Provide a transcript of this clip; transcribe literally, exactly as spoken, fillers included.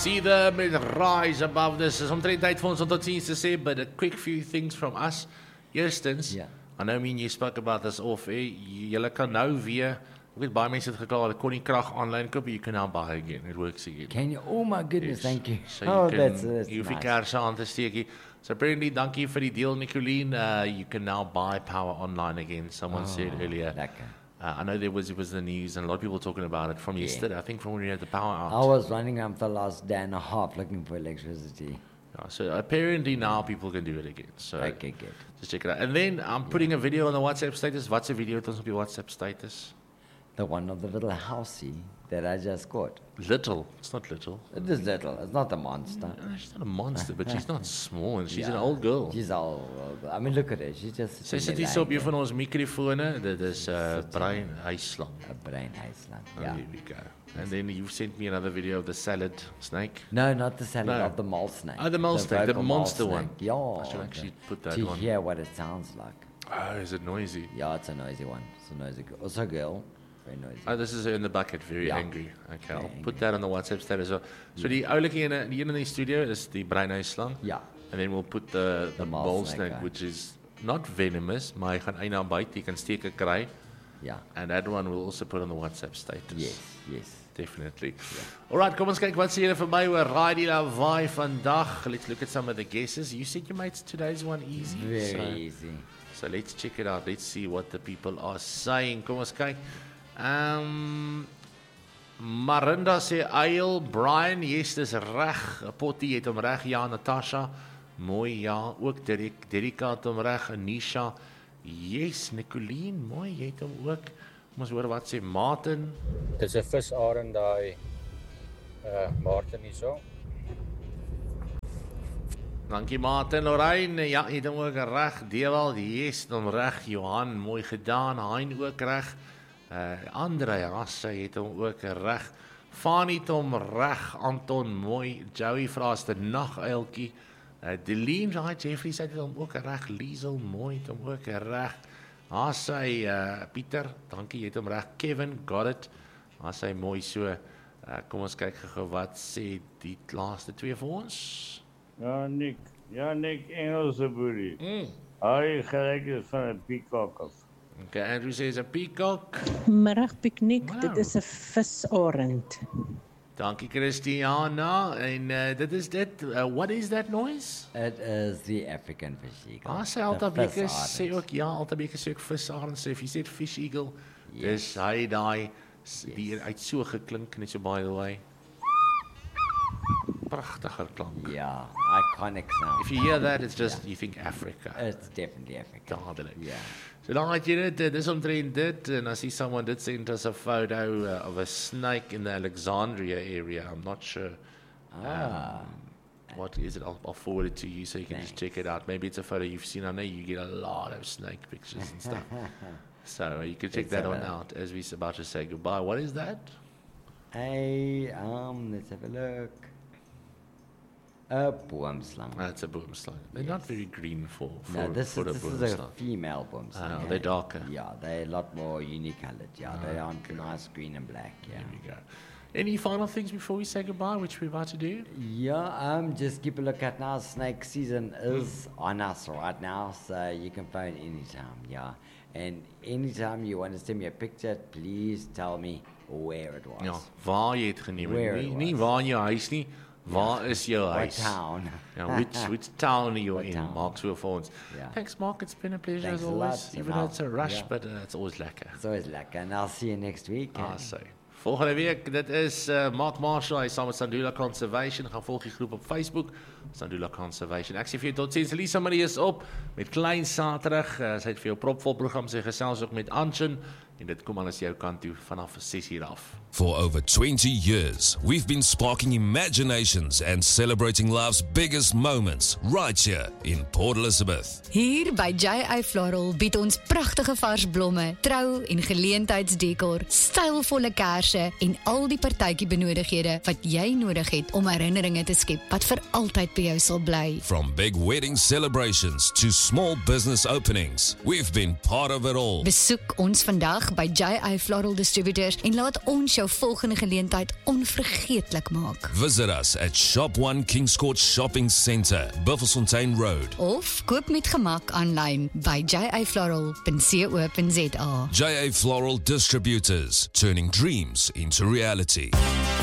see them rise above this. Dis omtrent tyd vir ons om tot ziens te sê, but a quick few things from us. Eerstens, Ja. I know me and you spoke about this off air, julle kan nou weer, ek weet baie mense het gekla, hulle kon nie krag online koop, but you can now buy again, it works again. Can you? Oh my goodness, Yes. thank you. So oh, you can, that's, that's jy hoef die nice. kerse aan te steekie. So apparently, dankie vir die deal, Nicolene. Uh, you can now buy power online again, someone Oh, said earlier. lekker. Uh, I know there was, it was the news and a lot of people talking about it from Yeah. yesterday, I think from when we had the power out. I was running around for the last day and a half looking for electricity. Yeah, so apparently now people can do it again. So Okay, good. just check it out. And then I'm putting a video on the WhatsApp status. What's a video on your WhatsApp status? The one of the little housey that I just caught. Little. It's not little. It is little. It's not a monster. No, she's not a monster, but she's not small and she's Yeah. an old girl. She's old. old. I mean, look at her. She's just Sy sit sitting hier there so op een lying van ons mikrofone. Dit is uh, brein huislang. there. A brain Iceland. Oh, Yeah. here we go. And then you've sent me another video of the salad snake. No, not the salad No. of the mole snake. Oh, the mole snake, the vocal mole monster snake. one. Yeah. I should actually put that to on. hear what it sounds like. Oh, is it noisy? Yeah, it's a noisy one. It's a noisy girl. Also a girl. Very noisy. Oh, this is her in the bucket, very Yeah. angry. Okay, I'll Very put that on the WhatsApp status. So, so die oulike ene hier in die studio is die breinhuisslang. Yeah. And then we'll put the, the, The mole mole snake snake, guy. which is not venomous, maar hy gaan eina aan byt, jy kan steke kry. Yeah. And that one we'll also put on the WhatsApp status. Yes, yes. Definitely. Alright, kom ons kyk wat sê julle vir my oor Radio Lawaai vandag. Let's look at some of the guesses. You said you made today's one easy. Very so, easy. So let's check it out. Let's see what the people are saying. Kom ons kyk. Um, Marinda sê Eil, Brian, yes, dis reg. Potty het hom reg. Ja, Natasha. Mooi, ja. Ook Derek, Derika het hom reg. Anisha. Yes, Nicolene, mooi, jy het hom ook. Kom ons hoor wat sê Martin. Dis 'n visarend daai uh Martin hierso. Dankie Martin, Lorraine, ja, jy het hom ook reg. Dewald, yes, hom reg. Johan, mooi gedaan. Hein ook reg. Uh Andre Rasse het hom ook reg. Fanie het hom reg. Anton, mooi. Joey vra as 'n naguiltjie. Uh Deline, daai Jeffrey sê dit hom ook reg. Liesel, mooi, het hom ook reg. Haar sê uh Pieter, dankie, jy het hom reg. Kevin, got it. Haar sê mooi so. Uh kom ons kyk gou wat sê die laaste twee vir ons. Ja, Nick. Ja, Nick, Engelse boerie. Mm. Hy gelyk is van 'n peacock af. Okay, Andrew says a peacock. Middag piknik, Wow. dit is 'n visarend. Dankie Christiana. En uh, dit is dit. Uh, what is that noise? It is the African fish eagle. Ah, sy The Altabeke fish sê arend. ook ja, Altabeke sê ook visarend. So if you said fish eagle, Yes. dis hy daai s- die Yes. uit so geklink net so by the way. Pragtiger klank. Yeah, iconic sound. If you hear that, it's just you think Africa. It's definitely African. Dadelik. Yeah. So dan het jy dit, dit is omtrent dit, en I see someone did send us a photo uh, of a snake in the Alexandria area. I'm not sure. Ah. What is it? I'll, I'll forward it to you so you can just check it out. Maybe it's a photo you've seen. I know you get a lot of snake pictures and stuff. So you can check Let's that have one a- out as we're about to say goodbye. What is that? Hey, um, let's have a look. A boomslang. That's a boomslang. They're not very green for, for, No, this for is a this is a boomslang. female boomslang. Oh, eh? they're darker. Yeah, they're a lot more unicoloured. Yeah, they Ah, aren't nice green and black. Yeah. There we go. Any final things before we say goodbye, which we're about to do? Yeah, um, just keep a look at now. Snake season is on us right now, so you can phone anytime. Yeah, and anytime you want to send me a picture, please tell me where it was. Ja, waar jy het geneem. Where Nie, it nie was. waar in jou huis nie. Waar is jou What huis? town? Ja, which which town are you What in? town? Mark so vir ons. Yeah. Thanks Mark, it's been a pleasure Thanks as a always. lot, Even and though it's a I'll- rush, yeah. but uh, it's always lekker. It's always lekker, and I'll see you next week. Ah, eh? so. Volgende week, dit is uh, Mark Marshall, hy is saam met Sandula Conservation, gaan volg die groep op Facebook, Sandula Conservation. Ek sê vir jou tot ziens, Lisa Marie is op, met Klein Saterdag, uh, sy het vir jou propvol program, sy gesels ook met Anshin, en dit kom alles jou kant toe, vanaf ses uur af. For over twenty years, we've been sparking imaginations and celebrating life's biggest moments right here in Port Elizabeth. Hier by J A Floral bied ons pragtige vars blomme, trou- en geleentheidsdekor, stylvolle kersse en al die partytjie benodighede wat jy nodig het om herinneringe te skep wat vir altyd by jou sal bly. From big wedding celebrations to small business openings, we've been part of it all. Besoek ons vandag vandag by J I Floral Distributors en laat ons jou volgende geleentheid onvergeetlik maak. Visit us at Shop One Kings Court Shopping Centre, Buffelsfontein Road. Of koop met gemak aanlyn by j i floral dot co dot za. J A Floral Distributors, turning dreams into reality.